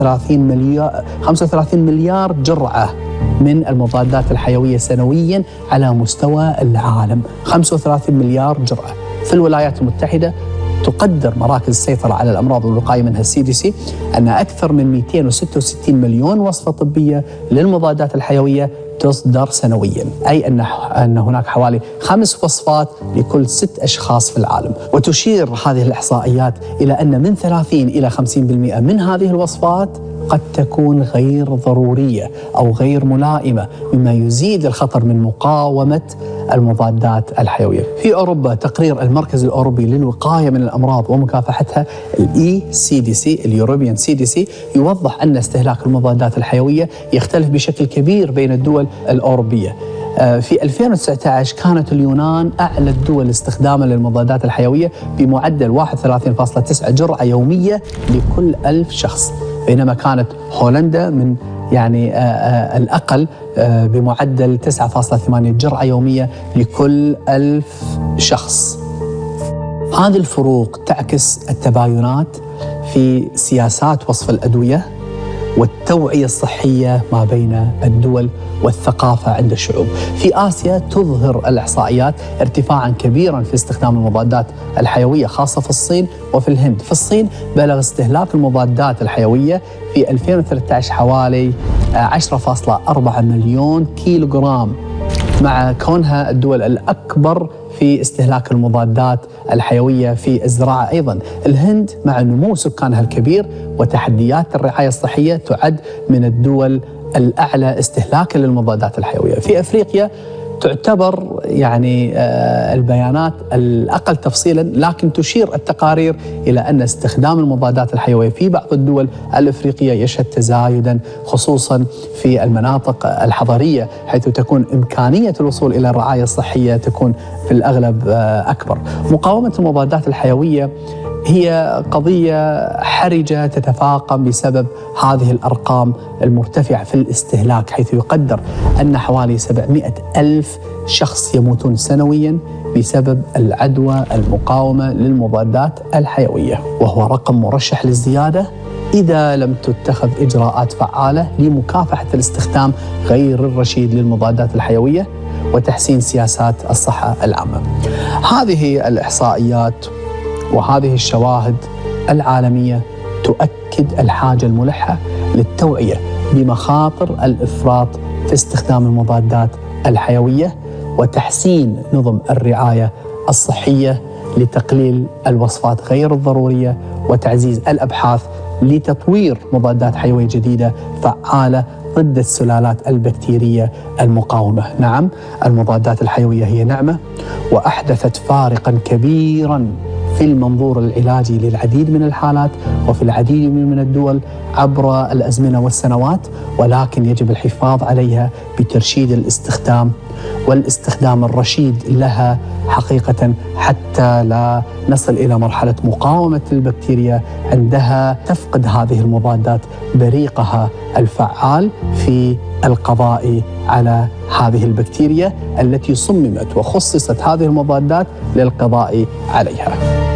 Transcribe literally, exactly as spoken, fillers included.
وثلاثين مليار خمسة وثلاثين مليار جرعة من المضادات الحيوية سنويا على مستوى العالم. خمسة وثلاثين مليار جرعة. في الولايات المتحدة تقدر مراكز السيطرة على الأمراض والوقاية منها السي دي سي أن أكثر من مئتين وستة وستين مليون وصفة طبية للمضادات الحيوية تصدر سنويا، أي أن أن هناك حوالي خمس وصفات لكل ست أشخاص في العالم. وتشير هذه الإحصائيات إلى أن من ثلاثين إلى خمسين بالمئة من هذه الوصفات قد تكون غير ضرورية أو غير ملائمة، مما يزيد الخطر من مقاومة المضادات الحيوية. في أوروبا تقرير المركز الأوروبي للوقاية من الأمراض ومكافحتها الإي سي دي سي اليوروبيان سي دي سي يوضح أن استهلاك المضادات الحيوية يختلف بشكل كبير بين الدول الأوروبية. في ألفين وتسعة عشر كانت اليونان أعلى الدول استخداما للمضادات الحيوية بمعدل واحد وثلاثين فاصلة تسعة جرعة يومية لكل ألف شخص، بينما كانت هولندا من يعني الأقل بمعدل تسعة فاصلة ثمانية جرعة يومية لكل ألف شخص. هذه الفروق تعكس التباينات في سياسات وصف الأدوية والتوعية الصحية ما بين الدول والثقافة عند الشعوب. في آسيا تظهر الإحصائيات ارتفاعا كبيرا في استخدام المضادات الحيوية، خاصة في الصين وفي الهند. في الصين بلغ استهلاك المضادات الحيوية في ألفين وثلاثة عشر حوالي عشرة فاصلة أربعة مليون كيلوغرام، مع كونها الدول الأكبر في استهلاك المضادات الحيوية في الزراعة. أيضا الهند مع نمو سكانها الكبير وتحديات الرعاية الصحية تعد من الدول الأعلى استهلاكا للمضادات الحيوية. في أفريقيا تعتبر يعني البيانات الأقل تفصيلا، لكن تشير التقارير إلى أن استخدام المضادات الحيوية في بعض الدول الأفريقية يشهد تزايدا، خصوصا في المناطق الحضرية، حيث تكون إمكانية الوصول إلى الرعاية الصحية تكون في الأغلب أكبر. مقاومة المضادات الحيوية هي قضية حرجة تتفاقم بسبب هذه الأرقام المرتفعة في الاستهلاك، حيث يقدر أن حوالي سبعمئة ألف شخص يموتون سنويا بسبب العدوى المقاومة للمضادات الحيوية، وهو رقم مرشح للزيادة إذا لم تتخذ إجراءات فعالة لمكافحة الاستخدام غير الرشيد للمضادات الحيوية وتحسين سياسات الصحة العامة. هذه الإحصائيات وهذه الشواهد العالمية تؤكد الحاجة الملحة للتوعية بمخاطر الإفراط في استخدام المضادات الحيوية وتحسين نظم الرعاية الصحية لتقليل الوصفات غير الضرورية وتعزيز الأبحاث لتطوير مضادات حيوية جديدة فعالة ضد السلالات البكتيرية المقاومة. نعم، المضادات الحيوية هي نعمة وأحدثت فارقا كبيرا في المنظور العلاجي للعديد من الحالات وفي العديد من الدول عبر الأزمنة والسنوات، ولكن يجب الحفاظ عليها بترشيد الاستخدام والاستخدام الرشيد لها حقيقة، حتى لا نصل إلى مرحلة مقاومة البكتيريا عندها تفقد هذه المضادات بريقها الفعال في القضاء على هذه البكتيريا التي صممت وخصصت هذه المضادات للقضاء عليها.